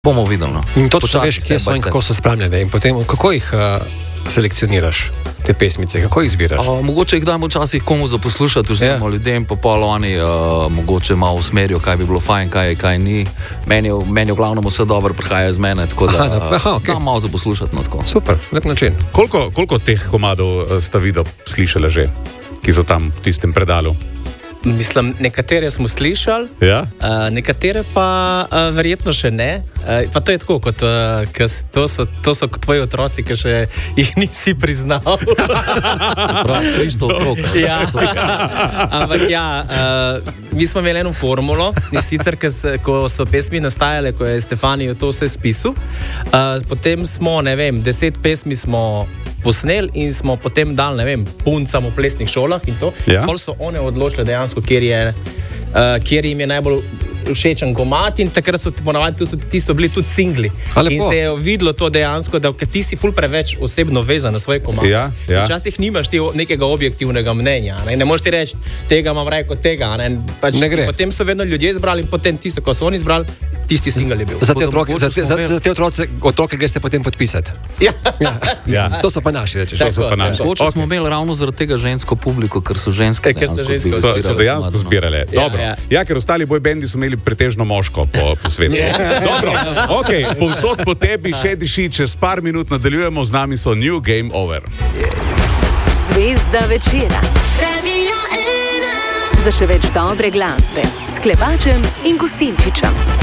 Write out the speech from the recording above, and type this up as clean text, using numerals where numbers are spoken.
Bomo videli. No. In točno veš, kje so in kako so spremljene. In potem, kako jih selekcioniraš, te pesmice, kako jih izbiraš? Mogoče jih damo včasih komu za poslušati, vzemimo ljudem, pa pol oni mogoče malo usmerijo, kaj bi bilo fajn, kaj ni. Meni v glavnem vse dobro prihaja iz mene, tako da dam malo za poslušati. No, tako. Super, lep način. Koliko teh komadov sta videl slišali že, ki so tam v tistem predalu? Mislim, nekatere smo slišali, ja? Nekatere pa verjetno še ne. Pa to je tako, kot to so tvoji otroci, ki še jih nisi priznal. Prav, isto otrok. Ja, ampak ja, mi smo imeli eno formulo, in sicer, ko so pesmi nastajale, ko je Stefanijo to vse spisal, potem smo, 10 pesmi smo posneli in smo potem dali, puncam v plesnih šolah in to. Ja? Pol so one odločile dejansko, kjer jim je najbolj všečen komad in takrat so ponavadi tisto bili tudi singli. In se je videlo to dejansko, da ti si ful preveč osebno vezan na svoj komad. Ja. Včasih nimaš ti nekega objektivnega mnenja. Ne moreš ti reči, tega imam raje kot tega. Ne gre. Potem so vedno ljudje izbrali in potem tisto, ko so oni izbrali, tisti singl je bil. Za te otroke greste potem podpisati. Ja. To so pa naši, rečeš. Mogoče smo imeli ravno zaradi tega žensko publiko, ker so ženske so dejansko zbirale. Dobro. Ja, ker ostali boy bendi so imeli pretežno moško po svetu. Dobro, okej, povsod po tebi še diši, čez par minut nadaljujemo, z nami so New Game Over. Zvezda večera. Za še več dobre glasbe s Klepačem in Gustinčičem.